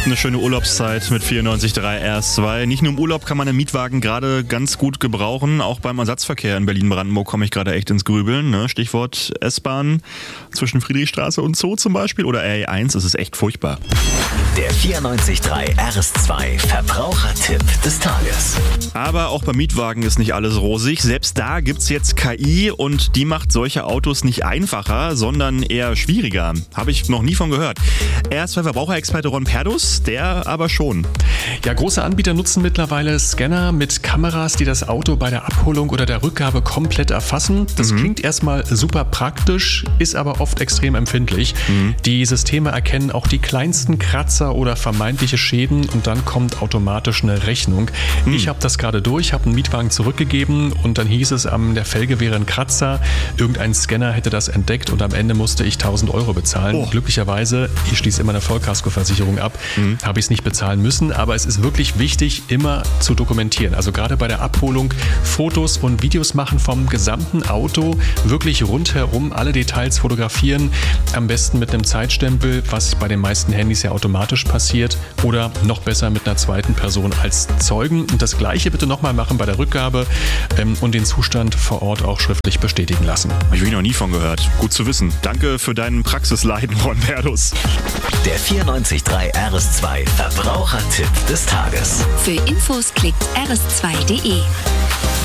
Eine schöne Urlaubszeit mit 94.3 RS2. Nicht nur im Urlaub kann man einen Mietwagen gerade ganz gut gebrauchen. Auch beim Ersatzverkehr in Berlin-Brandenburg komme ich gerade echt ins Grübeln. Ne? Stichwort S-Bahn zwischen Friedrichstraße und Zoo zum Beispiel oder RE1. Das ist echt furchtbar. Der 94.3 RS2 Verbrauchertipp des Tages. Aber auch beim Mietwagen ist nicht alles rosig. Selbst da gibt's jetzt KI und die macht solche Autos nicht einfacher, sondern eher schwieriger. Habe ich noch nie von gehört. RS2 Verbraucherexperte Ron Perdus, der aber schon. Ja, große Anbieter nutzen mittlerweile Scanner mit Kameras, die das Auto bei der Abholung oder der Rückgabe komplett erfassen. Das klingt erstmal super praktisch, ist aber oft extrem empfindlich. Die Systeme erkennen auch die kleinsten Kratzer oder vermeintliche Schäden und dann kommt automatisch eine Rechnung. Ich habe das gerade durch, habe einen Mietwagen zurückgegeben und dann hieß es, an der Felge wäre ein Kratzer. Irgendein Scanner hätte das entdeckt und am Ende musste ich 1.000 Euro bezahlen. Glücklicherweise, ich schließe immer eine Vollkaskoversicherung ab, habe ich es nicht bezahlen müssen, aber es ist wirklich wichtig, immer zu dokumentieren. Also gerade bei der Abholung Fotos und Videos machen vom gesamten Auto, wirklich rundherum alle Details fotografieren, am besten mit einem Zeitstempel, was bei den meisten Handys ja automatisch passiert oder noch besser mit einer zweiten Person als Zeugen. Und das Gleiche bitte nochmal machen bei der Rückgabe und den Zustand vor Ort auch schriftlich bestätigen lassen. Habe ich noch nie von gehört. Gut zu wissen. Danke für deinen Praxisleiden, Ron Perdus. Der 94.3 RS2 Verbrauchertipp des Tages. Für Infos klickt rs2.de.